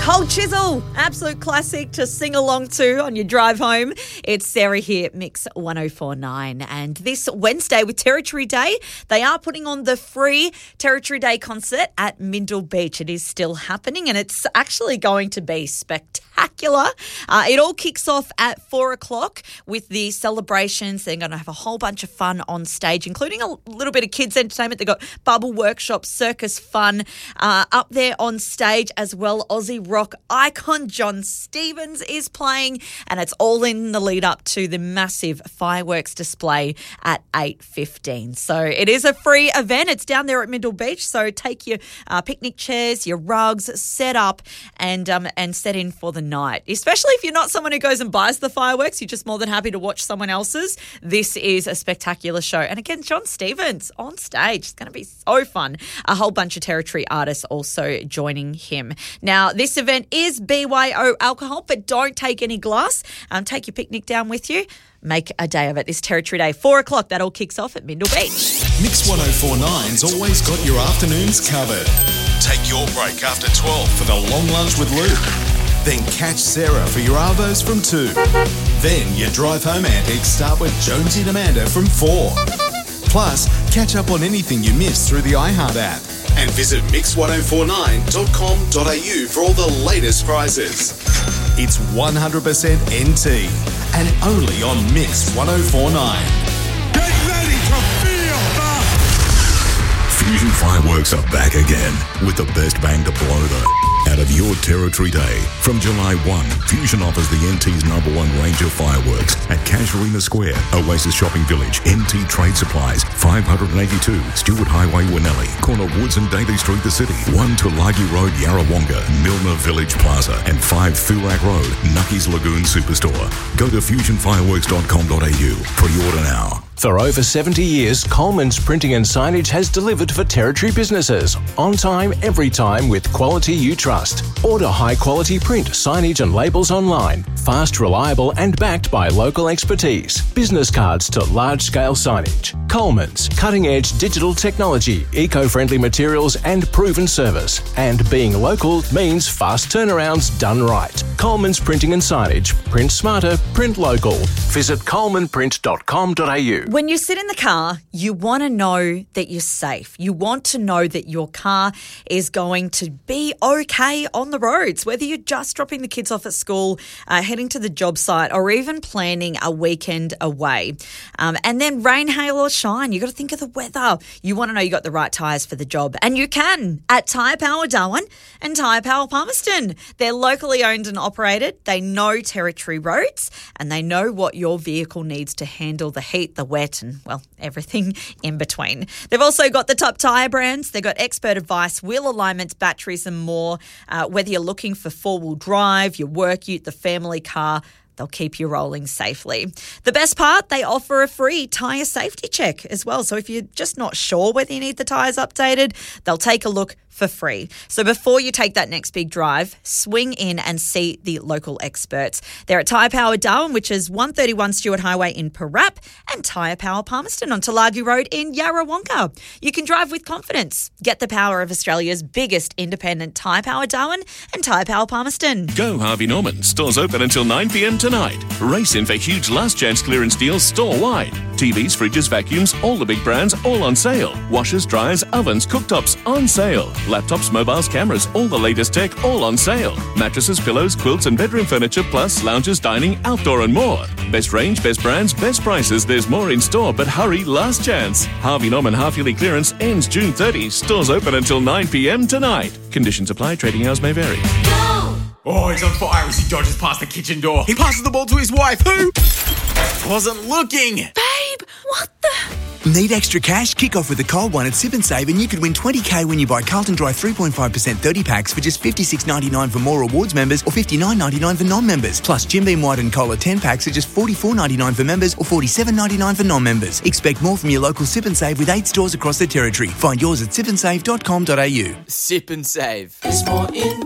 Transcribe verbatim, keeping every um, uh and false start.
Cold Chisel, absolute classic to sing along to on your drive home. It's Sarah here at Mix one oh four point nine. And this Wednesday with Territory Day, they are putting on the free Territory Day concert at Mindil Beach. It is still happening and it's actually going to be spectacular. Uh, it all kicks off at four o'clock with the celebrations. They're going to have a whole bunch of fun on stage, including a little bit of kids' entertainment. They've got bubble workshops, circus fun uh, up there on stage as well. Aussie rock icon John Stevens is playing, and it's all in the lead up to the massive fireworks display at eight fifteen. So it is a free event. It's down there at Mindil Beach. So take your uh, picnic chairs, your rugs, set up and um, and set in for the night. Especially if you're not someone who goes and buys the fireworks, you're just more than happy to watch someone else's. This is a spectacular show. And again, John Stevens on stage. It's going to be so fun. A whole bunch of Territory artists also joining him. Now, this event is B Y O alcohol, but don't take any glass. Um, take your picnic down with you. Make a day of it. This Territory Day, four o'clock, that all kicks off at Mindil Beach. Mix one oh four point nine's always got your afternoons covered. Take your break after twelve for the long lunch with Luke. Then catch Sarah for your arvos from two. Then your drive home antics start with Jonesy and Amanda from four. Plus, catch up on anything you missed through the iHeart app. And visit mix one oh four nine dot com dot a u for all the latest prizes. It's one hundred percent N T and only on Mix one oh four point nine. Get ready to feel the... Fusion Fireworks are back again with the best bang to blow the out of your Territory Day. From July first, Fusion offers the N T's number one range of fireworks at Casuarina Square, Oasis Shopping Village, N T Trade Supplies, five eighty-two Stewart Highway, Winnelli, corner Woods and Daly Street, the city, one Tulagi Road, Yarrawonga, Milner Village Plaza, and five Thurak Road, Nucky's Lagoon Superstore. Go to fusion fireworks dot com dot a u. Pre-order now. For over seventy years, Coleman's Printing and Signage has delivered for Territory businesses. On time, every time, with quality you trust. Order high-quality print, signage and labels online. Fast, reliable and backed by local expertise. Business cards to large-scale signage. Coleman's, cutting-edge digital technology, eco-friendly materials and proven service. And being local means fast turnarounds done right. Coleman's Printing and Signage. Print smarter, print local. Visit coleman print dot com dot a u. When you sit in the car, you want to know that you're safe. You want to know that your car is going to be okay on the roads, whether you're just dropping the kids off at school, uh, heading to the job site, or even planning a weekend away. Um, and then rain, hail or shine, you got to think of the weather. You want to know you got the right tyres for the job. And you can at Tyre Power Darwin and Tyre Power Palmerston. They're locally owned and operated. They know Territory roads and they know what your vehicle needs to handle the heat, the wet and, well, everything in between. They've also got the top tyre brands. They've got expert advice, wheel alignments, batteries and more. Uh, whether you're looking for four-wheel drive, your work ute, the family car, they'll keep you rolling safely. The best part, they offer a free tyre safety check as well. So if you're just not sure whether you need the tyres updated, they'll take a look for free. So before you take that next big drive, swing in and see the local experts. They're at Tyre Power Darwin, which is one thirty-one Stewart Highway in Parap, and Tyre Power Palmerston on Tulagi Road in Yarrawonga. You can drive with confidence. Get the power of Australia's biggest independent Tyre Power Darwin and Tyre Power Palmerston. Go Harvey Norman. Stores open until nine p.m. tonight. Race in for huge last chance clearance deals store-wide. T Vs, fridges, vacuums, all the big brands, all on sale. Washers, dryers, ovens, cooktops, on sale. Laptops, mobiles, cameras, all the latest tech, all on sale. Mattresses, pillows, quilts and bedroom furniture, plus lounges, dining, outdoor and more. Best range, best brands, best prices. There's more in store, but hurry, last chance. Harvey Norman half-yearly clearance ends June thirtieth. Stores open until nine p.m. tonight. Conditions apply. Trading hours may vary. Go! Oh, he's on fire as he dodges past the kitchen door. He passes the ball to his wife, who wasn't looking. Babe, what the... Need extra cash? Kick off with a cold one at Sip and Save and you could win twenty k when you buy Carlton Dry three point five percent thirty packs for just fifty-six ninety-nine for more rewards members or fifty-nine ninety-nine for non-members. Plus Jim Beam White and Cola ten packs are just forty-four ninety-nine for members or forty-seven ninety-nine for non-members. Expect more from your local Sip and Save with eight stores across the territory. Find yours at sip and save dot com dot a u. Sip and Save. There's more in